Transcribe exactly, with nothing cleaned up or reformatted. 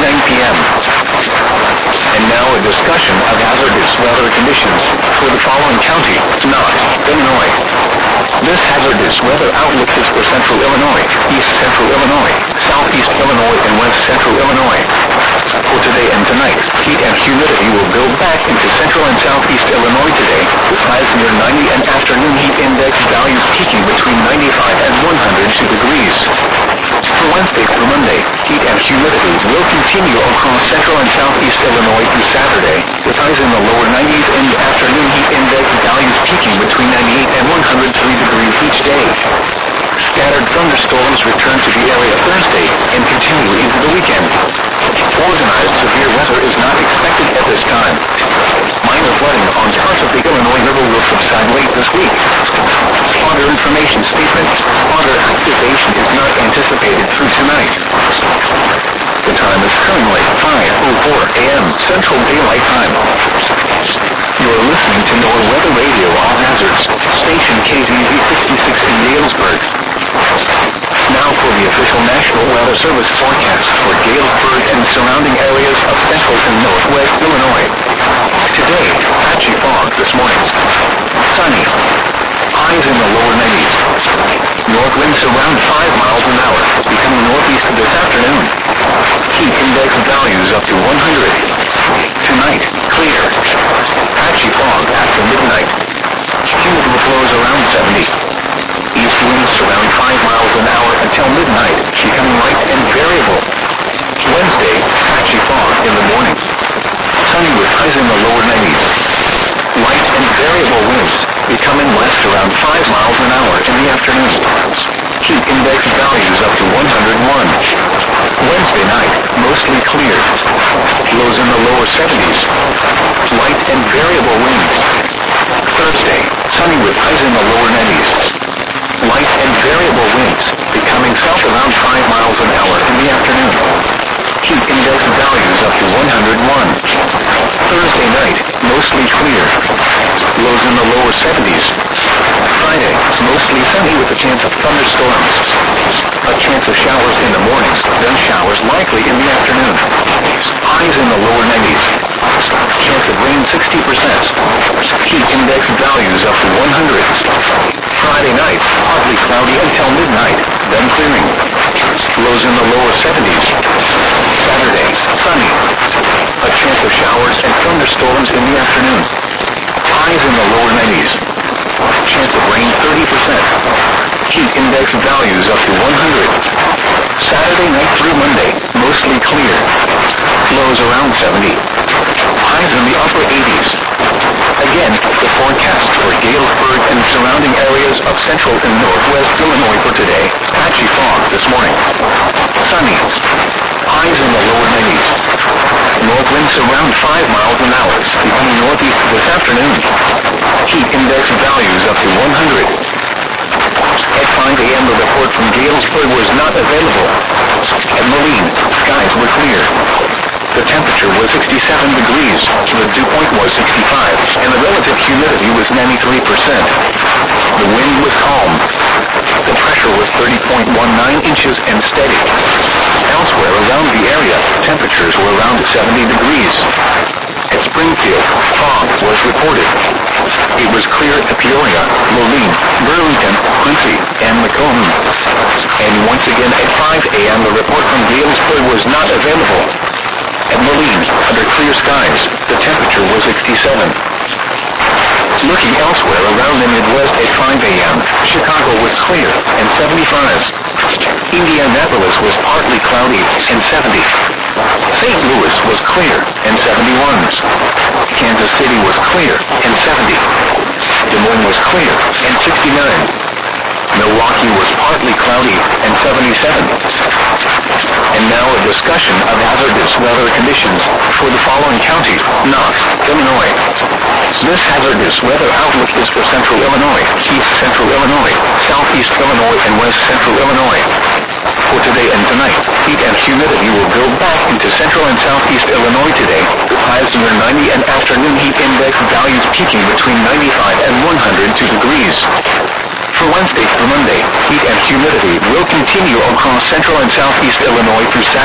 nine p m And now a discussion of hazardous weather conditions for the following county, Knox, Illinois. This hazardous weather outlook is for central Illinois, east central Illinois, southeast Illinois, and west central Illinois. For today and tonight, heat and humidity will build back into central and southeast Illinois today, with highs near ninety and afternoon heat index values peaking between ninety-five and one hundred two degrees. For Wednesday through Monday, heat and humidity will continue across central and southeast Illinois through Saturday, with highs in the lower nineties and afternoon heat index values peaking between ninety-eight and one hundred three degrees each day. Scattered thunderstorms return to the area Thursday and continue into the weekend. Organized severe weather is not expected at this time. Minor flooding on parts of the Illinois River will subside late this week. Spotter information statement: spotter activation is not anticipated through tonight. The time is currently five oh four a m Central Daylight Time. You are listening to NOAA Weather Radio All Hazards, station K Z Z sixty-six in Galesburg. Now for the official National Weather Service forecast for Galesburg and surrounding areas of central and northwest Illinois. Today, patchy fog this morning. Sunny. Highs in the lower nineties. North winds around five miles an hour, becoming northeast this afternoon. Heat index values up to one hundred. Tonight, clear. Patchy fog after midnight. Humidity flows around seventy. East winds around five miles an hour until midnight, becoming light and variable. Wednesday, patchy fog in the morning. Sunny with highs in the lower nineties. Light and variable winds, becoming west around five miles an hour in the afternoon. Heat index values up to one hundred one. Wednesday night, mostly clear. Lows in the lower seventies. Light and variable winds. Thursday, sunny with highs in the lower nineties. Light and variable winds, becoming south around five miles an hour in the afternoon. Heat index values up to one hundred one. Thursday night, mostly clear. Lows in the lower seventies. Friday, mostly sunny with a chance of thunderstorms. A chance of showers in the mornings, then showers likely in the afternoon. Highs in the lower nineties. Chance of rain sixty percent. Heat index values up to one hundred. Friday night, partly cloudy until midnight, then clearing. Lows in the lower seventies. Saturday, sunny. A chance of showers and thunderstorms in the afternoon. Highs in the lower nineties. Chance of rain thirty percent. Heat index values up to one hundred. Saturday night through Monday, mostly clear. Lows around seventy. Highs in the upper eighties. Again, the forecast for Galesburg and surrounding areas of central and northwest Illinois for today. Patchy fog this morning. Sunny. Highs in the lower nineties. North winds around five miles an hour, becoming northeast this afternoon. Heat index values up to one hundred. At five a m the report from Galesburg was not available. At Moline, skies were clear. The temperature was sixty-seven degrees, the dew point was sixty-five, and the relative humidity was ninety-three percent. The wind was calm. The pressure was thirty point one nine inches and steady. Elsewhere around the area, temperatures were around seventy degrees. At Springfield, fog was reported. It was clear at Peoria, Moline, Burlington, Quincy, and Macomb. And once again at five a m the report from Galesburg was not available. At Moline, under clear skies, the temperature was sixty-seven. Looking elsewhere around the Midwest at five a m, Chicago was clear and seventy-five. Indianapolis was partly cloudy and seventy. Saint Louis was clear and seventy-one. Kansas City was clear and seventy. Des Moines was clear and sixty-nine. Milwaukee was partly cloudy and seventy-seven. And now a discussion of hazardous weather conditions for the following county, Knox, Illinois. This hazardous weather outlook is for central Illinois, east central Illinois, southeast Illinois, and west central Illinois. For today and tonight, heat and humidity will build back into central and southeast Illinois today, with highs near ninety and afternoon heat index values peaking between ninety-five and one hundred two degrees. For Wednesday through Monday, heat and humidity will continue across central and southeast Illinois through Saturday.